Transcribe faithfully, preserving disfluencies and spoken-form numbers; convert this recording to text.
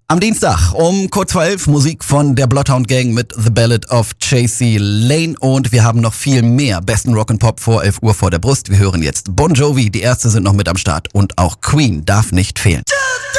Am Dienstag um kurz vor elf Musik von der Bloodhound Gang mit The Ballad of Chasey Lane und wir haben noch viel mehr besten Rock and Pop vor elf Uhr vor der Brust. Wir hören jetzt Bon Jovi, die Ärzte sind noch mit am Start und auch Queen darf nicht fehlen.